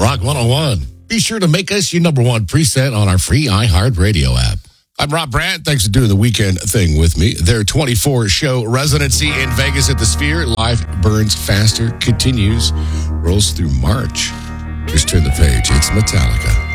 Rock 101. Be sure to make us your number one preset on our free iHeartRadio app. I'm Rob Brandt. Thanks for doing the weekend thing with me. Their 24-show residency in Vegas at the Sphere, Life Burns Faster, continues, rolls through March. Just turn the page. It's Metallica.